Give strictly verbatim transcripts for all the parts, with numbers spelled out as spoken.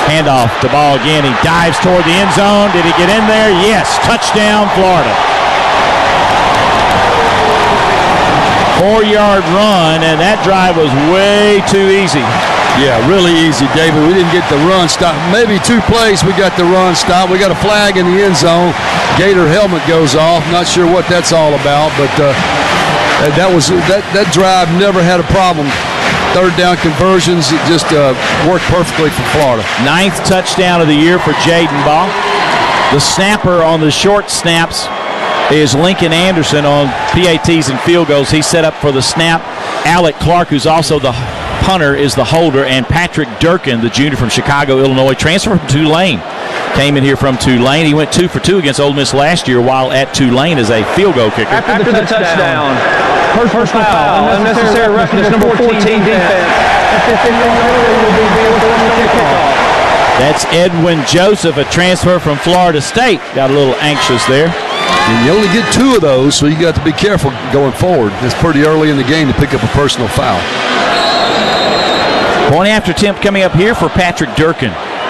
Handoff, the ball again. He dives toward the end zone. Did he get in there? Yes. Touchdown, Florida. Four-yard run, and that drive was way too easy. Yeah, really easy, David. We didn't get the run stop. Maybe two plays we got the run stop. We got a flag in the end zone. Gator helmet goes off. Not sure what that's all about, but uh, that was that, that drive never had a problem. Third down conversions, it just uh, worked perfectly for Florida. Ninth touchdown of the year for Jaden Ball. The snapper on the short snaps is Lincoln Anderson on P A Ts and field goals. He's set up for the snap. Alec Clark, who's also the punter, is the holder. And Patrick Durkin, the junior from Chicago, Illinois, transfer from Tulane. Came in here from Tulane. He went two for two against Ole Miss last year while at Tulane as a field goal kicker. After, After the, the touchdown, touchdown personal, personal foul, foul, unnecessary roughness, number fourteen defense. That's Edwin Joseph, a transfer from Florida State. Got a little anxious there. And you only get two of those, so you got to be careful going forward. It's pretty early in the game to pick up a personal foul. Point after attempt coming up here for Patrick Durkin.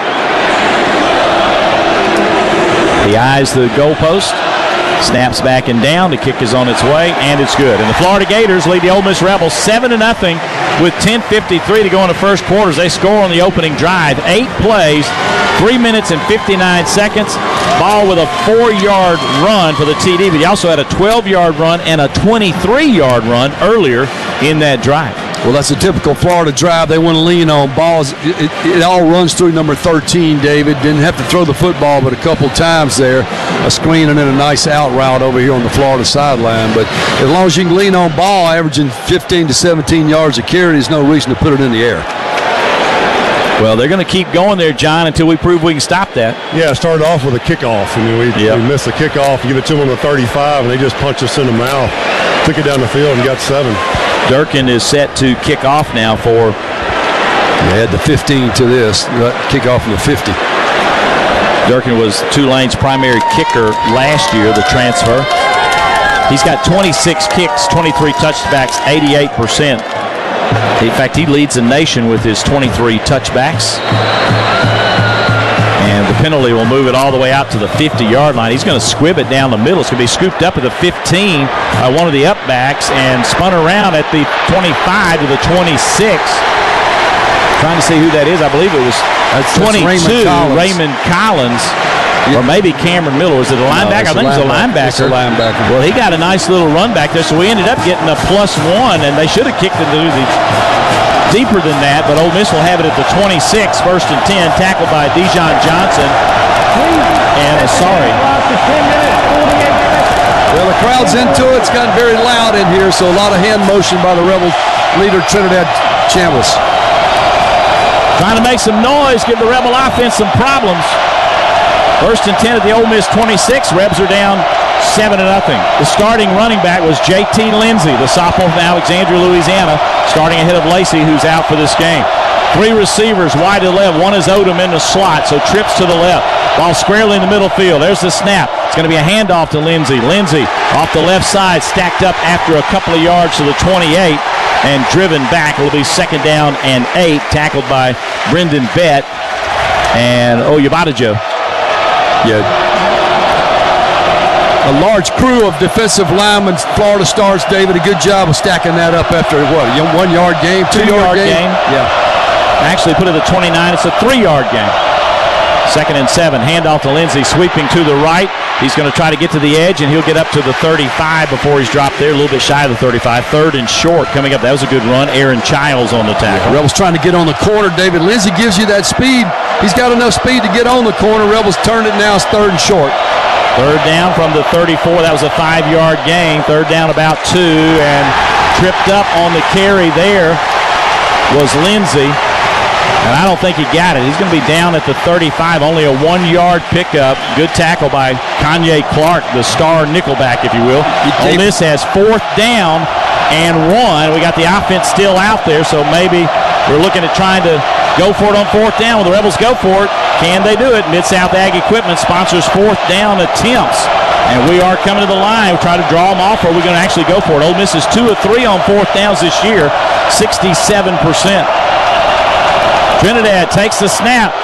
He eyes the goalpost, snaps back and down. The kick is on its way, and it's good. And the Florida Gators lead the Ole Miss Rebels seven to nothing with ten fifty-three to go in the first quarter as they score on the opening drive. Eight plays, three minutes and fifty-nine seconds. Ball with a four-yard run for the T D, but he also had a twelve-yard run and a twenty-three-yard run earlier in that drive. Well, that's a typical Florida drive. They want to lean on balls. It, it, it all runs through number thirteen, David. Didn't have to throw the football, but a couple times there. A screen and then a nice out route over here on the Florida sideline. But as long as you can lean on ball, averaging fifteen to seventeen yards a carry, there's no reason to put it in the air. Well, they're going to keep going there, John, until we prove we can stop that. Yeah, it started off with a kickoff. I mean, we, yep. we missed the kickoff, give it to them on the thirty-five, and they just punched us in the mouth. Took it down the field and got seven. Durkin is set to kick off now for. They had the fifteen to this, kick off in the fifty. Durkin was Tulane's primary kicker last year, the transfer. He's got twenty-six kicks, twenty-three touchbacks, eighty-eight percent. In fact, he leads the nation with his twenty-three touchbacks. And the penalty will move it all the way out to the fifty-yard line. He's going to squib it down the middle. It's going to be scooped up at the fifteen by one of the upbacks and spun around at the twenty-five to the twenty-six. Trying to see who that is. I believe it was that's, twenty-two, that's Raymond Collins. Raymond Collins. Yeah. Or maybe Cameron Miller. Was it a linebacker? No, I think it was a linebacker. linebacker. It's a linebacker. Well, he got a nice little run back there, so we ended up getting a plus one, and they should have kicked it to the deeper than that, but Ole Miss will have it at the twenty-six, first and ten, tackled by Dijon Johnson. And uh, sorry. Well, the crowd's into it. It's gotten very loud in here, so a lot of hand motion by the Rebel leader, Trinidad Chambliss. Trying to make some noise, give the Rebel offense some problems. First and ten at the Ole Miss twenty-six. Rebs are down seven to nothing. The starting running back was J T Lindsey, the sophomore from Alexandria, Louisiana, starting ahead of Lacey, who's out for this game. Three receivers wide to the left. One is Odom in the slot, so trips to the left. Ball squarely in the middle field. There's the snap. It's going to be a handoff to Lindsey. Lindsey off the left side, stacked up after a couple of yards to the twenty-eight, and driven back. It'll be second down and eight, tackled by Brendan Bett and Oyabadajo. Yeah. A large crew of defensive linemen. Florida Stars, David, a good job of stacking that up after what, a one-yard game, two-yard game? game? Yeah. Actually put it at twenty-nine. It's a three-yard game. Second and seven. Handoff to Lindsey, sweeping to the right. He's going to try to get to the edge, and he'll get up to the thirty-five before he's dropped there, a little bit shy of the thirty-five. Third and short coming up. That was a good run. Aaron Childs on the tackle. Yeah, Rebels trying to get on the corner. David Lindsey gives you that speed. He's got enough speed to get on the corner. Rebels turned it now. It's third and short. Third down from the thirty-four. That was a five-yard gain. Third down about two, and tripped up on the carry there was Lindsey. And I don't think he got it. He's going to be down at the thirty-five, only a one-yard pickup. Good tackle by Kanye Clark, the star nickelback, if you will. Ole Miss has fourth down and one. We got the offense still out there, so maybe we're looking at trying to go for it on fourth down. When the Rebels go for it, can they do it? Mid-South Ag Equipment sponsors fourth down attempts. And we are coming to the line. We're trying to draw them off, or we're going to actually go for it. Ole Miss is two of three on fourth downs this year, sixty-seven percent. Trinidad takes the snap.